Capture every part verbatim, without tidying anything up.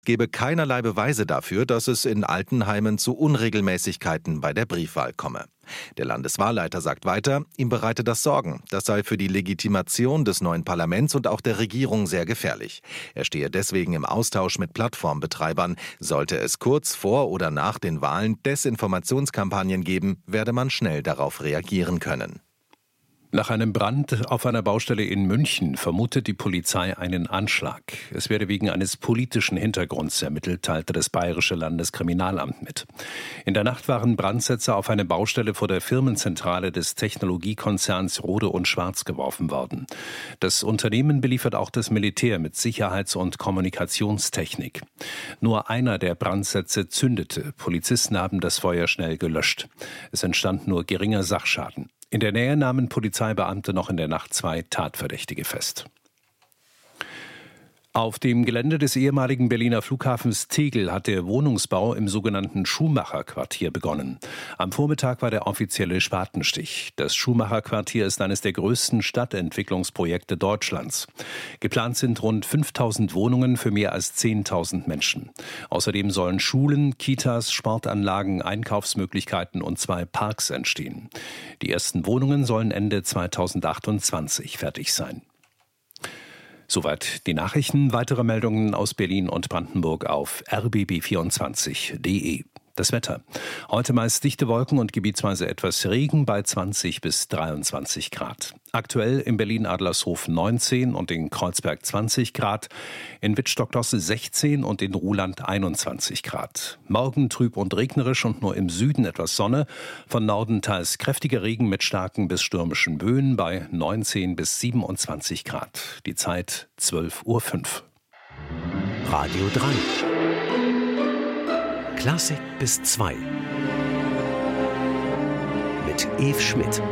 gebe keinerlei Beweise dafür, dass es in Altenheimen zu Unregelmäßigkeiten bei der Briefwahl komme. Der Landeswahlleiter sagt weiter, ihm bereite das Sorgen. Das sei für die Legitimation des neuen Parlaments und auch der Regierung sehr gefährlich. Er stehe deswegen im Austausch mit Plattformbetreibern. Sollte es kurz vor oder nach den Wahlen Desinformationskampagnen geben, werde man schnell darauf reagieren können. Nach einem Brand auf einer Baustelle in München vermutet die Polizei einen Anschlag. Es werde wegen eines politischen Hintergrunds ermittelt, teilte das Bayerische Landeskriminalamt mit. In der Nacht waren Brandsätze auf eine Baustelle vor der Firmenzentrale des Technologiekonzerns Rohde und Schwarz geworfen worden. Das Unternehmen beliefert auch das Militär mit Sicherheits- und Kommunikationstechnik. Nur einer der Brandsätze zündete. Polizisten haben das Feuer schnell gelöscht. Es entstand nur geringer Sachschaden. In der Nähe nahmen Polizeibeamte noch in der Nacht zwei Tatverdächtige fest. Auf dem Gelände des ehemaligen Berliner Flughafens Tegel hat der Wohnungsbau im sogenannten Schumacher-Quartier begonnen. Am Vormittag war der offizielle Spatenstich. Das Schumacher-Quartier ist eines der größten Stadtentwicklungsprojekte Deutschlands. Geplant sind rund fünftausend Wohnungen für mehr als zehntausend Menschen. Außerdem sollen Schulen, Kitas, Sportanlagen, Einkaufsmöglichkeiten und zwei Parks entstehen. Die ersten Wohnungen sollen Ende zweitausendachtundzwanzig fertig sein. Soweit die Nachrichten. Weitere Meldungen aus Berlin und Brandenburg auf r b b vierundzwanzig punkt d e. Das Wetter. Heute meist dichte Wolken und gebietsweise etwas Regen bei zwanzig bis dreiundzwanzig Grad. Aktuell in Berlin-Adlershof neunzehn und in Kreuzberg zwanzig Grad, in Wittstock-Dosse sechzehn und in Ruhland einundzwanzig Grad. Morgen trüb und regnerisch und nur im Süden etwas Sonne. Von Norden teils kräftiger Regen mit starken bis stürmischen Böen bei neunzehn bis siebenundzwanzig Grad. Die Zeit zwölf Uhr fünf. Radio drei. Klassik bis zwei. Mit Eve Schmidt.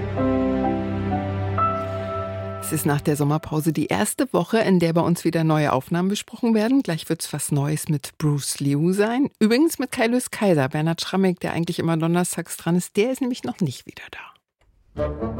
Es ist nach der Sommerpause die erste Woche, in der bei uns wieder neue Aufnahmen besprochen werden. Gleich wird es was Neues mit Bruce Liu sein. Übrigens mit Kai Lös Kaiser. Bernhard Schrammek, der eigentlich immer donnerstags dran ist, der ist nämlich noch nicht wieder da.